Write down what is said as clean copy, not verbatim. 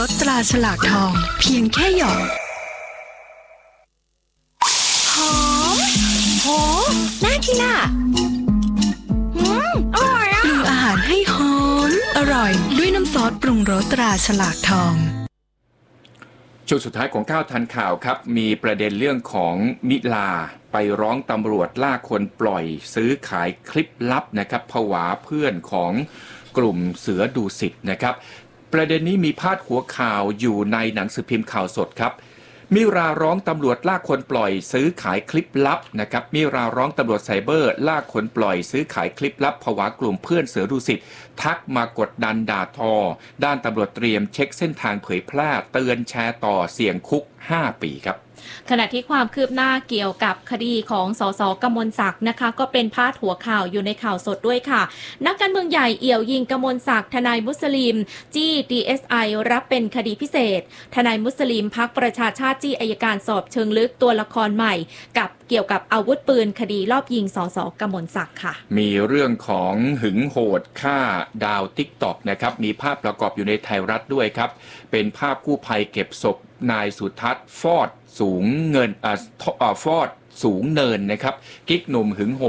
รสตราฉลากทองเพียงแค่หยอดหอมโหน่ากินอ่ะอร่อยอ่ะปรุงอาหารให้หอมอร่อยด้วยน้ำซอสปรุงรสตราฉลากทองช่วงสุดท้ายของ9ทันข่าวครับมีประเด็นเรื่องของนิลาไปร้องตำรวจล่าคนปล่อยซื้อขายคลิปลับนะครับผวาเพื่อนของกลุ่มเสือดุสิตนะครับประเด็นนี้มีพาดหัวข่าวอยู่ในหนังสือพิมพ์ข่าวสดครับมิราร้องตำรวจล่าคนปล่อยซื้อขายคลิปลับนะครับมิราร้องตำรวจไซเบอร์ล่าคนปล่อยซื้อขายคลิปลับผวากลุ่มเพื่อนเสือดุสิตทักมากดดันด่าทอด้านตำรวจเตรียมเช็คเส้นทางเผยแพร่เตือนแชร์ต่อเสี่ยงคุก5 ปีครับขณะที่ความคืบหน้าเกี่ยวกับคดีของสส.กมลศักดิ์นะคะก็เป็นพาดหัวข่าวอยู่ในข่าวสดด้วยค่ะนักการเมืองใหญ่เอี่ยวยิงกมลศักดิ์ทนายมุสลิมจี้ DSI รับเป็นคดีพิเศษทนายมุสลิมพรรคประชาชาติจี้อัยการสอบเชิงลึกตัวละครใหม่กับเกี่ยวกับอาวุธปืนคดีลอบยิงสส.กมลศักดิ์ค่ะมีเรื่องของหึงโหดฆ่าดาวTikTokนะครับมีภาพประกอบอยู่ในไทยรัฐด้วยครับเป็นภาพกู้ภัยเก็บศพนายสุทัศน์ฟอดสูงเนินนะครับกิ๊กหนุ่มหึงโหด